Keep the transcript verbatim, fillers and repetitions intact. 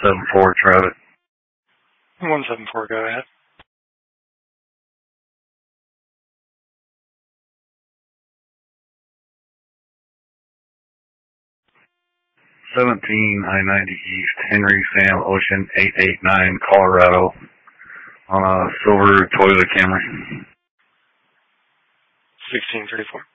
seven four, Travis. one seven four, go ahead. seventeen I ninety East, Henry Sam Ocean eight eight nine, Colorado, on a silver Toyota Camry. sixteen thirty-four.